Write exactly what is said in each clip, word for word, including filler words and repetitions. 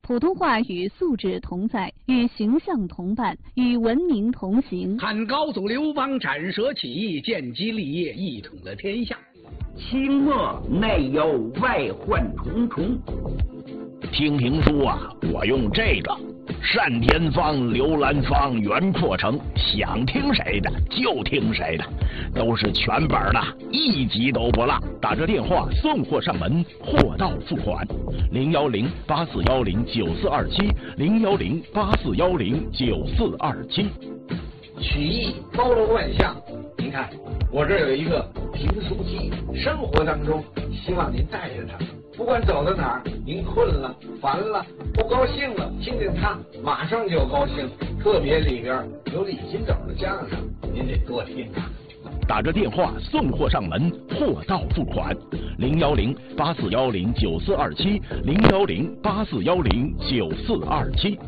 普通话与素质同在，与形象同伴，与文明同行。 汉高祖刘邦斩蛇起义，建基立业，一统了天下。 清末内忧外患重重。 听评书啊，我用这个单田芳、刘兰芳、袁阔成，想听谁的就听谁的，都是全本的，一集都不落。打这电话送货上门，货到付款。零幺零八四幺零九四二七，零幺零八四幺零九四二七。 曲艺包罗万象，您看我这有一个评书机，生活当中希望您带着它。不管走到哪儿，您困了、烦了、不高兴了，听听它，马上就高兴。特别里边有李金斗的相声，您得多听啊。 打着电话送货上门，货到付款。零幺零八四幺零九四二七，零幺零八四幺零九四二七。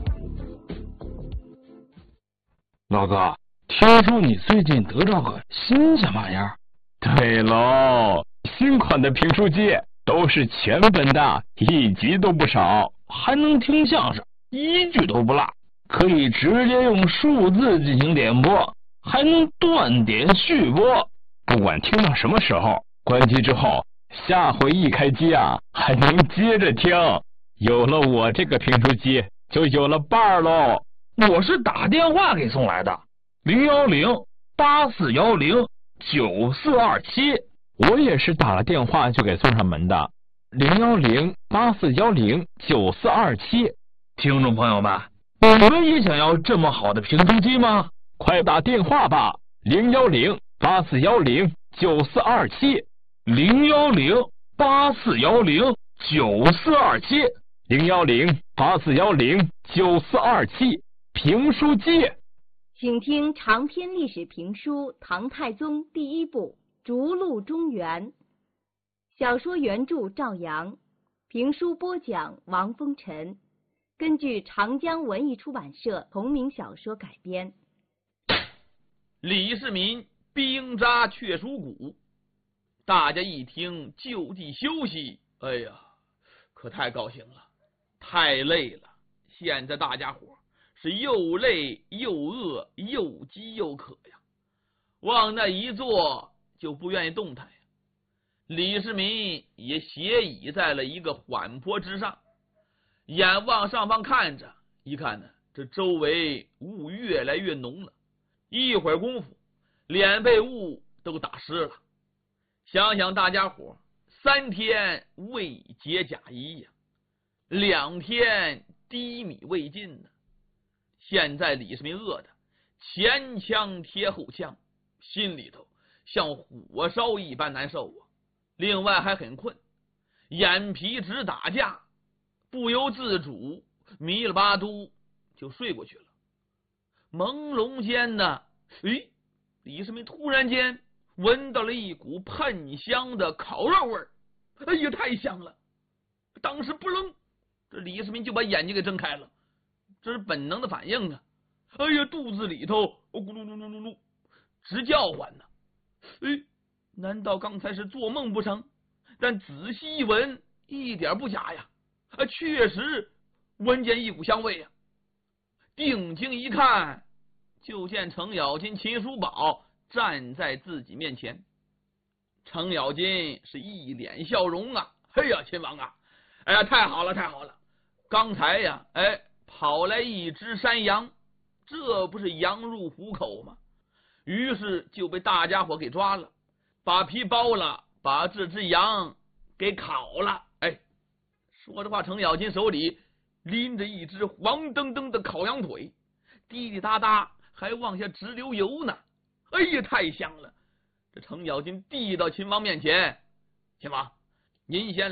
老哥，听说你最近得着个新鲜玩意儿？ 对喽，新款的评书机。都是全本的，一集都不少，还能听相声，一句都不落，可以直接用数字进行点播，还能断点续播。不管听到什么时候，关机之后，下回一开机啊，还能接着听。有了我这个评书机，就有了伴儿喽。 我是打电话给送来的，零幺零八四幺零九四二七。 我也是打了电话就给送上门的，零幺零八四幺零九四二七。 听众朋友们，你们也想要这么好的评书机吗？ 快打电话吧，零幺零八四幺零九四二七， 零幺零八四幺零九四二七， 零幺零八四幺零九四二七。评书机， 请听长篇历史评书《唐太宗》第一部。逐鹿中原，小说原著赵阳，评书播讲王风尘，根据长江文艺出版社同名小说改编。 李世民兵扎雀蜀谷，大家一听就地休息，哎呀，可太高兴了，太累了。现在大家伙是又累又饿又饥又渴呀，往那一坐就不愿意动弹呀。李世民也斜倚在了一个缓坡之上，眼望上方看着，一看呢，这周围雾越来越浓了，一会儿功夫，脸被雾都打湿了。想想大家伙三天未解甲衣呀，两天低米未进呢。现在李世民饿的前腔贴后腔，心里头像火烧一般难受啊，另外还很困，眼皮直打架，不由自主迷了巴嘟就睡过去了。朦胧间呢，诶，李世民突然间闻到了一股喷香的烤肉味儿，哎呀，太香了！当时不愣，这李世民就把眼睛给睁开了，这是本能的反应啊！哎呀，肚子里头咕噜噜噜噜噜直叫唤呢。哎，难道刚才是做梦不成？但仔细一闻，一点不假呀，啊，确实闻见一股香味呀。定睛一看，就见程咬金、秦叔宝站在自己面前。程咬金是一脸笑容啊，嘿呀，亲王啊，哎呀，太好了，太好了！刚才呀，哎，跑来一只山羊，这不是羊入虎口吗？于是就被大家伙给抓了，把皮剥了，把这只羊给烤了。哎，说这话，程咬金手里拎着一只黄澄澄的烤羊腿，滴滴答答还往下直流油呢。哎呀，太香了！这程咬金递到秦王面前，秦王，您先